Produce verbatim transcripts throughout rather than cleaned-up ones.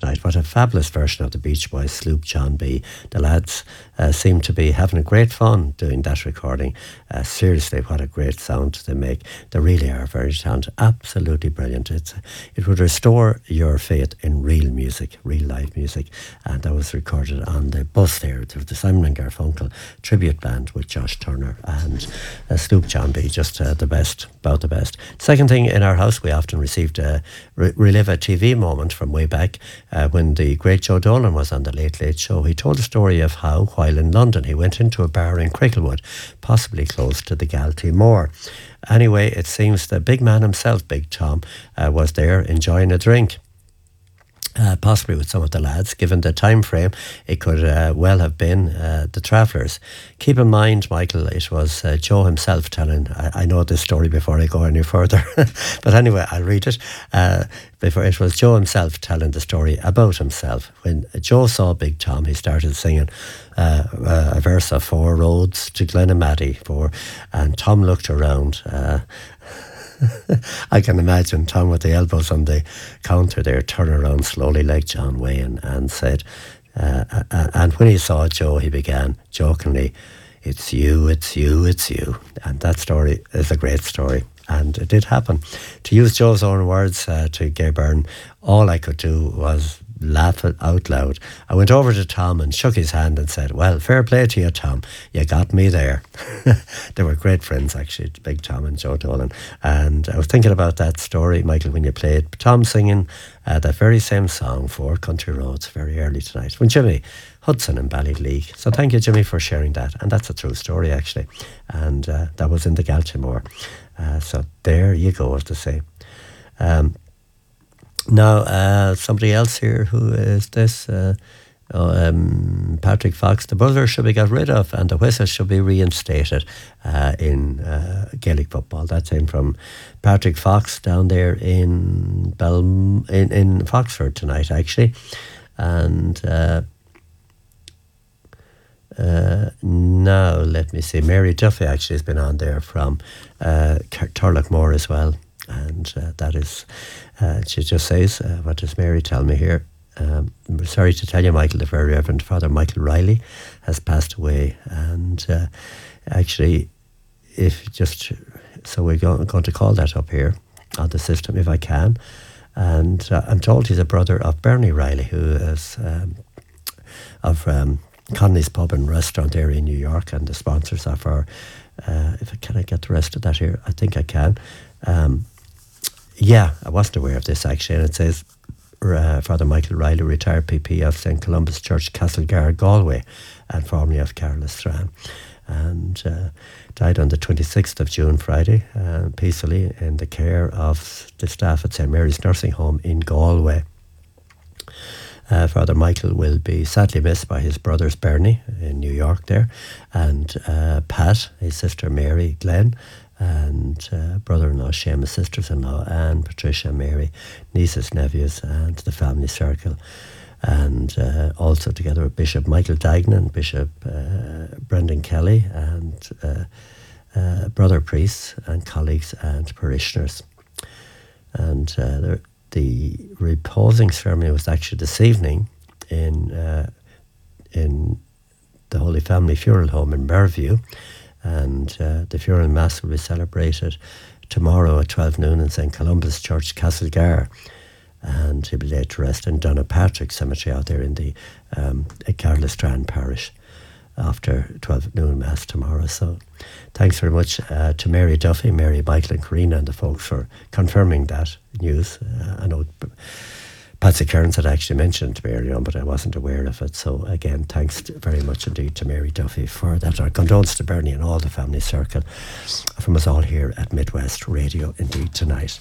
tonight. What a fabulous version of the Beach Boys, Sloop John B. The lads uh, seem to be having a great fun doing that recording. Uh, seriously, what a great sound they make. They really are very talented. Absolutely brilliant. It's, it would restore your faith in real music, real live music. And that was recorded on the bus there to the Simon and Garfunkel tribute band with Josh Turner and uh, Sloop John B. Just uh, the best, about the best. Second thing, in our house, we often received a re- relive a T V moment from way back uh, when the great Joe Dolan was on the Late Late Show. He told a story of how, while in London, he went into a bar in Cricklewood, possibly close to the Galtee Moor. Anyway, it seems the big man himself, Big Tom, uh, was there enjoying a drink. Uh, possibly with some of the lads. Given the time frame, it could uh, well have been uh, the Travellers. Keep in mind, Michael, it was uh, Joe himself telling, I, I know this story before I go any further, but anyway, I'll read it. Uh, before It was Joe himself telling the story about himself. When Joe saw Big Tom, he started singing uh, a verse of Four Roads to Glenamaddy, for, and Tom looked around. Uh, I can imagine Tom with the elbows on the counter there, turn around slowly like John Wayne and said, uh, uh, and when he saw Joe, he began jokingly, it's you, it's you, it's you. And that story is a great story. And it did happen. To use Joe's own words uh, to Gay Byrne, all I could do was laugh it out loud. I went over to Tom and shook his hand and said, well, fair play to you, Tom. You got me there. They were great friends, actually, Big Tom and Joe Dolan. And I was thinking about that story, Michael, when you played Tom singing uh, that very same song, Four Country Roads, very early tonight, when Jimmy Hudson in Ballyleague. So thank you, Jimmy, for sharing that. And that's a true story, actually. And uh, that was in the Galtee Moor. Uh, so there you go, as to say. Um, Now, uh, somebody else here, who is this? Uh, oh, um, Patrick Fox. The buzzer should be got rid of and the whistle should be reinstated uh, in uh, Gaelic football. That's in from Patrick Fox down there in Bel- in, in Foxford tonight, actually. And uh, uh, now, let me see. Mary Duffy actually has been on there from uh, Turlockmore as well. And uh, that is, uh, she just says, uh, what does Mary tell me here? Um, I'm sorry to tell you, Michael, the very Reverend Father Michael Riley has passed away. And uh, actually, if just, so we're go- going to call that up here on the system if I can. And uh, I'm told he's a brother of Bernie Riley, who is um, of um, Conley's Pub and Restaurant there in New York, and the sponsors of our, uh, if I can I get the rest of that here? I think I can. Um, Yeah, I wasn't aware of this actually, and it says uh, Father Michael Riley, retired P P of Saint Columba's Church, Castlegar, Galway, and formerly of Carlisle, and uh, died on the twenty-sixth of June, Friday, uh, peacefully in the care of the staff at Saint Mary's Nursing Home in Galway. Uh, Father Michael will be sadly missed by his brothers Bernie in New York there, and uh, Pat, his sister Mary, Glenn, and uh, brother-in-law Seamus, sisters-in-law Anne, Patricia, Mary, nieces, nephews, and the family circle. And uh, also together with Bishop Michael Dignan, Bishop uh, Brendan Kelly, and uh, uh, brother priests and colleagues and parishioners. And uh, the, the reposing ceremony was actually this evening in uh, in the Holy Family Funeral Home in Merview. And uh, the funeral mass will be celebrated tomorrow at twelve noon in Saint Columba's Church, Castlegar. And he'll be laid to rest in Donapatrick Cemetery out there in the um, Carlisle Parish after twelve noon mass tomorrow. So thanks very much uh, to Mary Duffy, Mary, Michael and Karina and the folks for confirming that news. Uh, I know Patsy Kearns had actually mentioned to me earlier on, but I wasn't aware of it. So again, thanks to, very much indeed to Mary Duffy for that. Our condolences to Bernie and all the family circle from us all here at Midwest Radio indeed tonight.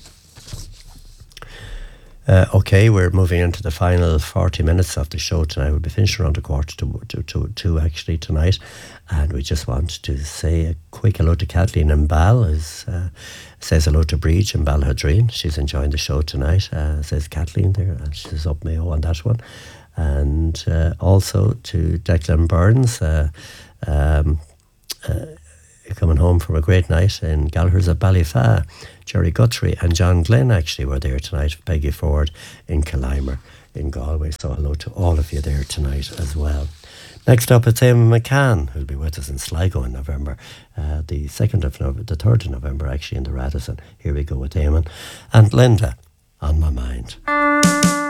Uh, okay, we're moving into the final forty minutes of the show tonight. We'll be finishing around a quarter to, to, to two actually tonight. And we just want to say a quick hello to Kathleen in Bal, who uh, says hello to Breach in Balhadreen. She's enjoying the show tonight, uh, says Kathleen there, and she's up Mayo on that one. And uh, also to Declan Burns, uh, um, uh, coming home from a great night in Gallagher's at Ballyfa. Jerry Guthrie and John Glenn actually were there tonight. Peggy Ford in Killimer in Galway. So hello to all of you there tonight as well. Next up, it's Eamon McCann, who'll be with us in Sligo in November, uh, the second of November, the third of November, actually, in the Radisson. Here we go with Eamon. And Linda, On My Mind.